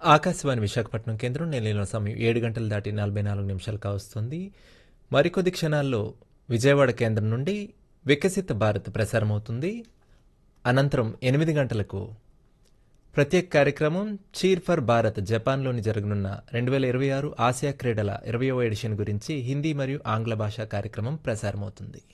ఆకాశవాణి విశాఖపట్నం కేంద్రం నెలలో సమయం 7 గంటలు దాటి 44 నిమిషాలు కావస్తుంది. మరికొద్ది క్షణాల్లో విజయవాడ కేంద్రం నుండి వికసిత భారత్ ప్రసారమవుతుంది. అనంతరం 8 గంటలకు ప్రత్యేక కార్యక్రమం చీర్ ఫర్ భారత్ జపాన్లోని జరగనున్న 2026 ఆసియా క్రీడల 20వ ఎడిషన్ గురించి హిందీ మరియు ఆంగ్ల భాషా కార్యక్రమం ప్రసారమవుతుంది.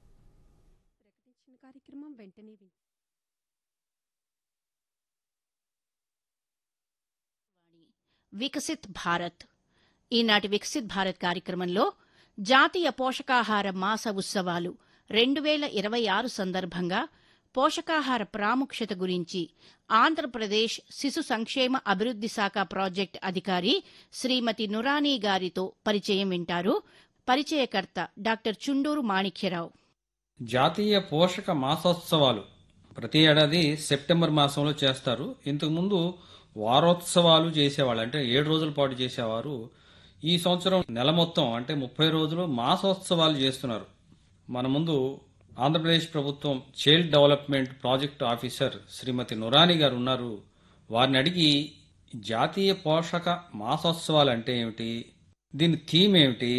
వికసిత్ భారత్. ఈనాటి వికసిత్ భారత్ కార్యక్రమంలో జాతీయ పోషకాహార మాస ఉత్సవాలు 2026 సందర్భంగా పోషకాహార ప్రాముఖ్యత గురించి ఆంధ్రప్రదేశ్ శిశు సంక్షేమ అభివృద్ది శాఖ ప్రాజెక్ట్ అధికారి శ్రీమతి నురానీ గారితో పరిచయం వింటారు. పరిచయకర్త డాక్టర్ చుండూరు మాణిక్యరావు. జాతీయ పోషక మాసోత్సవాలు ప్రతి ఏడాది సెప్టెంబర్ మాసంలో చేస్తారు. ఇంతకుముందు వారోత్సవాలు చేసేవాళ్ళు, అంటే 7 రోజుల పాటు చేసేవారు. ఈ సంవత్సరం నెల మొత్తం అంటే 30 రోజులు మాసోత్సవాలు చేస్తున్నారు. మన ముందు ఆంధ్రప్రదేశ్ ప్రభుత్వం చైల్డ్ డెవలప్మెంట్ ప్రాజెక్ట్ ఆఫీసర్ శ్రీమతి నురానీ గారు ఉన్నారు. వారిని అడిగి జాతీయ పోషక మాసోత్సవాలు అంటే ఏమిటి, దీని థీమ్ ఏమిటి,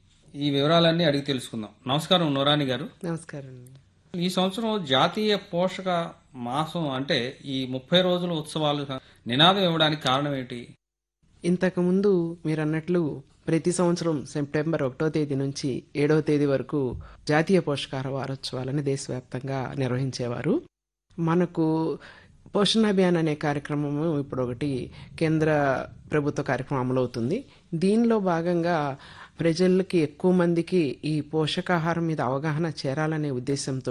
ఈ వివరాలన్నీ అడిగి తెలుసుకుందాం. నమస్కారం నురానీ గారు. నమస్కారం. ఈ సంవత్సరం జాతీయ పోషక మాసం అంటే ఈ 30 రోజుల ఉత్సవాలు నినాదం ఇవ్వడానికి కారణం ఏంటి? ఇంతకుముందు మీరు అన్నట్లు ప్రతి సంవత్సరం సెప్టెంబర్ 1వ తేదీ నుంచి 7వ తేదీ వరకు జాతీయ పోషకాహార వారోత్సవాలని దేశవ్యాప్తంగా నిర్వహించేవారు. మనకు పోషణ అభియాన్ అనే కార్యక్రమము ఇప్పుడు ఒకటి కేంద్ర ప్రభుత్వ కార్యక్రమం అమలవుతుంది. దీనిలో భాగంగా ప్రజలకి ఎక్కువ మందికి ఈ పోషకాహారం మీద అవగాహన చేరాలనే ఉద్దేశంతో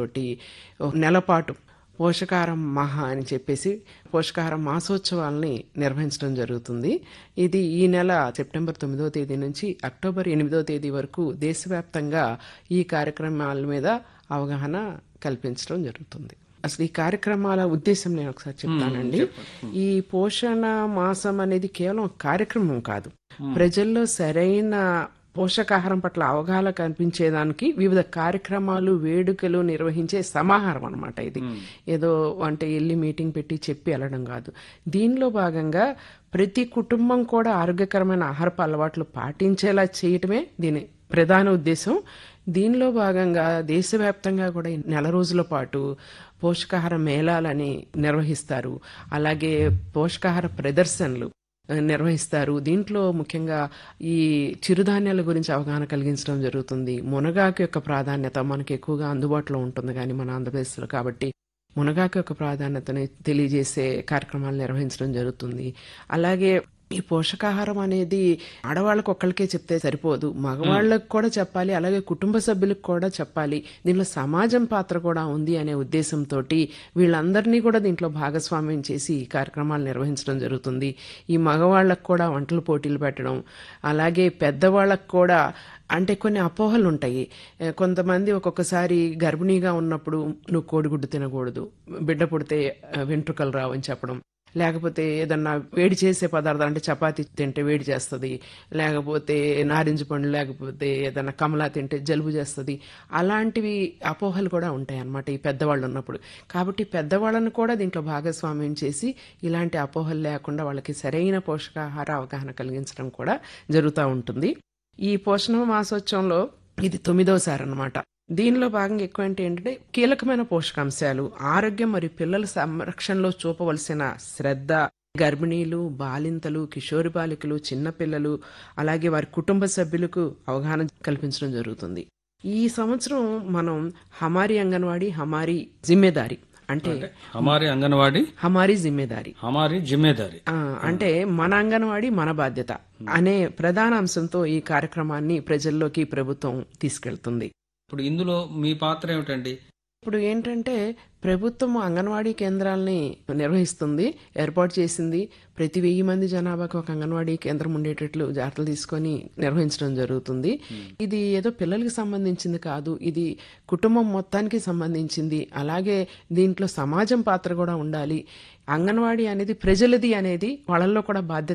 నెలపాటు పోషకాహారం మహా అని చెప్పేసి పోషకాహారం మాసోత్సవాల్ని నిర్వహించడం జరుగుతుంది. ఇది ఈ నెల సెప్టెంబర్ 9వ తేదీ నుంచి అక్టోబర్ 8వ తేదీ వరకు దేశవ్యాప్తంగా ఈ కార్యక్రమాల మీద అవగాహన కల్పించడం జరుగుతుంది. అసలు ఈ కార్యక్రమాల ఉద్దేశం నేను ఒకసారి చెప్తానండి. ఈ పోషణ మాసం అనేది కేవలం కార్యక్రమం కాదు, ప్రజల్లో సరైన పోషకాహారం పట్ల అవగాహన కనిపించేదానికి వివిధ కార్యక్రమాలు, వేడుకలు నిర్వహించే సమాహారం అన్నమాట. ఇది ఏదో అంటే వెళ్ళి మీటింగ్ పెట్టి చెప్పి వెళ్ళడం కాదు. దీనిలో భాగంగా ప్రతి కుటుంబం కూడా ఆరోగ్యకరమైన ఆహారపు అలవాట్లు పాటించేలా చేయటమే దీని ప్రధాన ఉద్దేశం. దీనిలో భాగంగా దేశవ్యాప్తంగా కూడా 4 రోజుల పాటు పోషకాహార మేళాలని నిర్వహిస్తారు. అలాగే పోషకాహార ప్రదర్శనలు నిర్వహిస్తారు. దీంట్లో ముఖ్యంగా ఈ చిరుధాన్యాల గురించి అవగాహన కలిగించడం జరుగుతుంది. మునగాకు యొక్క ప్రాధాన్యత మనకి ఎక్కువగా అందుబాటులో ఉంటుంది కానీ మన ఆంధ్రప్రదేశ్లో, కాబట్టి మునగాకు యొక్క ప్రాధాన్యతని తెలియజేసే కార్యక్రమాలు నిర్వహించడం జరుగుతుంది. అలాగే ఈ పోషకాహారం అనేది ఆడవాళ్ళకు ఒక్కళ్ళకే చెప్తే సరిపోదు, మగవాళ్ళకు కూడా చెప్పాలి, అలాగే కుటుంబ సభ్యులకు కూడా చెప్పాలి. దీనిలో సమాజం పాత్ర కూడా ఉంది అనే ఉద్దేశంతో వీళ్ళందరినీ కూడా దీంట్లో భాగస్వామ్యం చేసి ఈ కార్యక్రమాలు నిర్వహించడం జరుగుతుంది. ఈ మగవాళ్ళకు కూడా వంటల పోటీలు పెట్టడం, అలాగే పెద్దవాళ్ళకు కూడా అంటే కొన్ని అపోహలు ఉంటాయి. కొంతమంది ఒక్కొక్కసారి గర్భిణీగా ఉన్నప్పుడు నువ్వు కోడిగుడ్డు తినకూడదు, బిడ్డ పుడితే వెంట్రుకలు రావని చెప్పడం, లేకపోతే ఏదన్నా వేడి చేసే పదార్థాలు అంటే చపాతీ తింటే వేడి చేస్తుంది, లేకపోతే నారింజ పండు లేకపోతే ఏదన్నా కమలా తింటే జలుబు చేస్తుంది, అలాంటివి అపోహలు కూడా ఉంటాయి అన్నమాట ఈ పెద్దవాళ్ళు ఉన్నప్పుడు. కాబట్టి పెద్దవాళ్ళను కూడా దీంట్లో భాగస్వామ్యం చేసి ఇలాంటి అపోహలు లేకుండా వాళ్ళకి సరైన పోషకాహార అవగాహన కలిగించడం కూడా జరుగుతూ ఉంటుంది. ఈ పోషణ మాసోత్సవంలో ఇది 9వసారి అన్నమాట. దీనిలో భాగంగా ఎక్కువ ఏంటంటే కీలకమైన పోషకాంశాలు, ఆరోగ్యం మరియు పిల్లల సంరక్షణలో చూపవలసిన శ్రద్ధ, గర్భిణీలు, బాలింతలు, కిషోరి బాలికలు, చిన్నపిల్లలు, అలాగే వారి కుటుంబ సభ్యులకు అవగాహన కల్పించడం జరుగుతుంది. ఈ సంవత్సరం మనం హమారీ అంగన్వాడీ హమారీ జిమ్మేదారి అంటే హమారీ అంగన్వాడీ హమారీ జిమ్మేదారి అంటే మన అంగన్వాడీ మన బాధ్యత అనే ప్రధాన అంశంతో ఈ కార్యక్రమాన్ని ప్రజల్లోకి ప్రభుత్వం తీసుకెళ్తుంది. ఇప్పుడు ఇందులో మీ పాత్ర ఏమిటండి? ఇప్పుడు ఏంటంటే ప్రభుత్వం అంగన్వాడీ కేంద్రాలని నిర్వహిస్తుంది, ఏర్పాటు చేసింది. ప్రతి 1000 మంది జనాభాకు ఒక అంగన్వాడీ కేంద్రం ఉండేటట్లు జాగ్రత్తలు తీసుకొని నిర్వహించడం జరుగుతుంది. ఇది ఏదో పిల్లలకి సంబంధించింది కాదు, ఇది కుటుంబం మొత్తానికి సంబంధించింది. అలాగే దీంట్లో సమాజం పాత్ర కూడా ఉండాలి. అంగన్వాడీ అనేది ప్రజలది అనేది వాళ్ళల్లో కూడా బాధ్యత